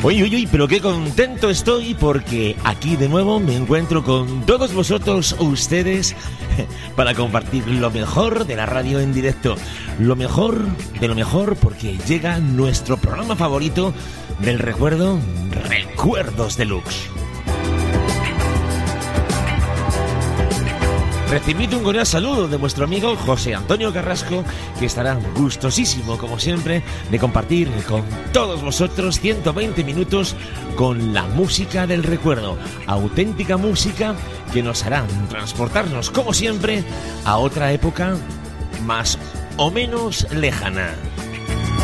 Uy, pero qué contento estoy porque aquí de nuevo me encuentro con todos vosotros, ustedes, para compartir lo mejor de la radio en directo. Lo mejor de lo mejor porque llega nuestro programa favorito del recuerdo, Recuerdos Deluxe. Recibid un cordial saludo de vuestro amigo José Antonio Carrasco, que estará gustosísimo, como siempre, de compartir con todos vosotros 120 minutos con la música del recuerdo. Auténtica música que nos hará transportarnos, como siempre, a otra época más o menos lejana.